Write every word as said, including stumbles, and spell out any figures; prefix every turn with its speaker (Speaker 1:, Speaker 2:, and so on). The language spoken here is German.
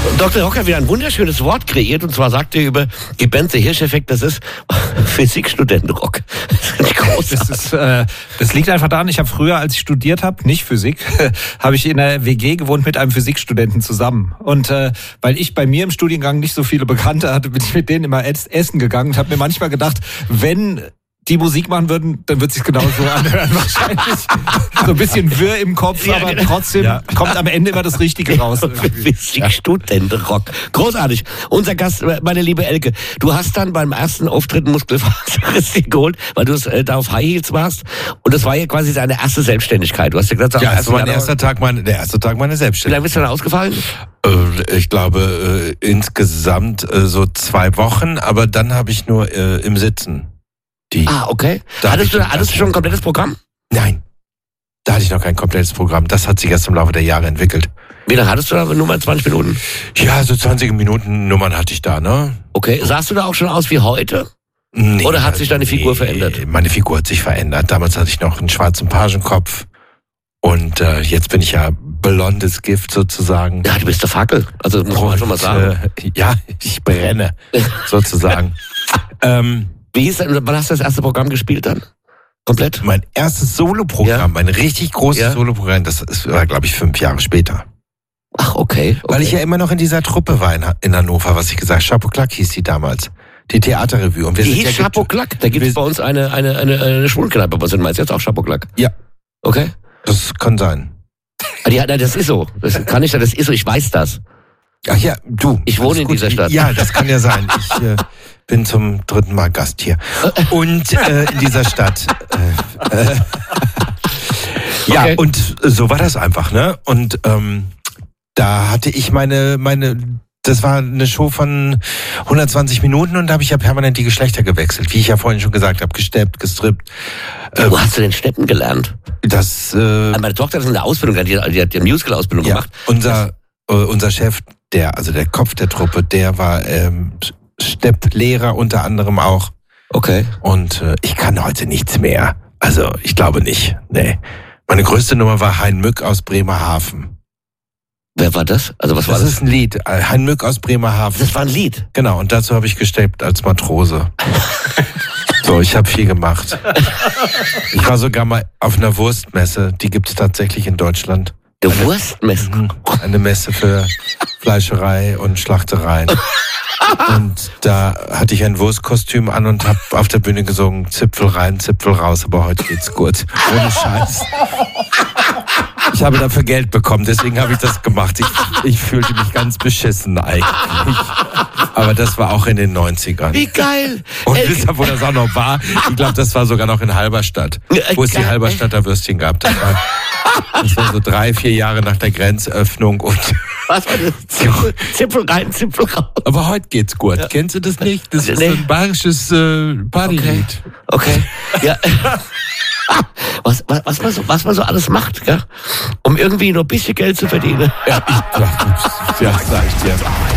Speaker 1: Doktor Rock hat wieder ein wunderschönes Wort kreiert, und zwar sagt er über die Band The Hirscheffekt, das ist Physikstudentenrock. Das,
Speaker 2: das, ist, äh, das liegt einfach daran, ich habe früher, als ich studiert habe, nicht Physik, habe ich in einer W G gewohnt mit einem Physikstudenten zusammen. Und äh, weil ich bei mir im Studiengang nicht so viele Bekannte hatte, bin ich mit denen immer essen gegangen und habe mir manchmal gedacht, wenn die Musik machen würden, dann wird es sich genauso anhören wahrscheinlich. So ein bisschen wirr im Kopf, ja, aber trotzdem ja. kommt am Ende immer das Richtige raus.
Speaker 1: Physikstudentenrock. Großartig. Unser Gast, meine liebe Elke, du hast dann beim ersten Auftritt Muskelfaserriss geholt, weil du äh, da auf High Heels warst, und das war ja quasi deine erste Selbstständigkeit. Du hast ja gesagt, so
Speaker 3: ja, das war mein erster Tag, meine, der erste Tag meiner Selbstständigkeit.
Speaker 1: Wie lange bist du dann ausgefallen?
Speaker 3: Äh, ich glaube äh, insgesamt äh, so zwei Wochen, aber dann habe ich nur äh, im Sitzen. Die,
Speaker 1: ah, okay. Hattest du, hattest du schon ein komplettes Programm?
Speaker 3: Nein, da hatte ich noch kein komplettes Programm. Das hat sich erst im Laufe der Jahre entwickelt.
Speaker 1: Wie lange hattest du da? Nur mal zwanzig Minuten?
Speaker 3: Ja, so zwanzig Minuten Nummern hatte ich da, ne?
Speaker 1: Okay. Sahst du da auch schon aus wie heute?
Speaker 3: Nee,
Speaker 1: oder hat sich deine Figur
Speaker 3: nee,
Speaker 1: verändert?
Speaker 3: Meine Figur hat sich verändert. Damals hatte ich noch einen schwarzen Pagenkopf. Und äh, jetzt bin ich ja blondes Gift sozusagen.
Speaker 1: Ja, du bist der Fackel. Also muss man schon mal sagen.
Speaker 3: Äh, ja, ich brenne sozusagen. ähm...
Speaker 1: Wie hieß das? Wann hast du das erste Programm gespielt dann? Komplett?
Speaker 3: Mein erstes Soloprogramm, ja. mein richtig großes ja. Soloprogramm, das war, glaube ich, fünf Jahre später.
Speaker 1: Ach, okay, okay.
Speaker 3: Weil ich ja immer noch in dieser Truppe war in, in Hannover, was ich gesagt habe. Chapeau-Claque hieß die damals. Die Theaterrevue. Und wir
Speaker 1: die
Speaker 3: sind
Speaker 1: hieß
Speaker 3: ja
Speaker 1: Chapeau-Claque? Da gibt es bei uns eine, eine, eine, eine Schwulenkneipe. Was sind meinst jetzt auch Chapeau-Claque?
Speaker 3: Ja.
Speaker 1: Okay.
Speaker 3: Das kann sein.
Speaker 1: Ah, die, das ist so. Das kann ich, das ist so. Ich weiß das.
Speaker 3: Ach ja, du.
Speaker 1: Ich wohne in
Speaker 3: gut.
Speaker 1: dieser Stadt.
Speaker 3: Ja, das kann ja sein. Ich äh, bin zum dritten Mal Gast hier. Und äh, in dieser Stadt. Äh, äh, ja, okay. Und so war das einfach, ne? Und ähm, da hatte ich meine, meine, das war eine Show von hundertzwanzig Minuten, und da habe ich ja permanent die Geschlechter gewechselt. Wie ich ja vorhin schon gesagt habe, gesteppt, gestrippt.
Speaker 1: Wo ähm, hast du denn Steppen gelernt?
Speaker 3: Das, äh,
Speaker 1: meine Tochter ist in der Ausbildung, die hat, die hat die Musical-Ausbildung
Speaker 3: ja,
Speaker 1: gemacht.
Speaker 3: Unser, äh, unser Chef, der, also der Kopf der Truppe, der war ähm, Stepplehrer unter anderem auch.
Speaker 1: Okay.
Speaker 3: Und äh, ich kann heute nichts mehr. Also ich glaube nicht. Nee. Meine größte Nummer war Hein Mück aus Bremerhaven.
Speaker 1: Wer war das? Also was
Speaker 3: das
Speaker 1: war das?
Speaker 3: Das ist ein Lied. Hein Mück aus Bremerhaven.
Speaker 1: Das war ein Lied?
Speaker 3: Genau, und dazu habe ich gesteppt als Matrose. So, ich habe viel gemacht. Ich war sogar mal auf einer Wurstmesse. Die gibt es tatsächlich in Deutschland.
Speaker 1: Die Wurstmesse?
Speaker 3: Eine Messe für Fleischerei und Schlachtereien. Und da hatte ich ein Wurstkostüm an und habe auf der Bühne gesungen, Zipfel rein, Zipfel raus, aber heute geht's gut. Ohne Scheiß. Ich habe dafür Geld bekommen, deswegen habe ich das gemacht. Ich, ich fühlte mich ganz beschissen eigentlich. Aber das war auch in den neunzigern.
Speaker 1: Wie geil!
Speaker 3: Und wisst ihr, wo das auch noch war? Ich glaube, das war sogar noch in Halberstadt, wo es die Halberstadter Würstchen gab. Das war, das war so drei, vier Jahre nach der Grenzöffnung. Und
Speaker 1: was war das? Zipfel, Zipfel rein, Zipfel raus.
Speaker 3: Aber heute geht's gut. Ja. Kennst du das nicht? Das ist nee. ein bayerisches äh, Partylied.
Speaker 1: Okay. okay. Ja. Was, was, was, man so, was man so alles macht, gell? Um irgendwie nur ein bisschen Geld zu verdienen.
Speaker 3: Ja, ich, ja, ja sag ich dir.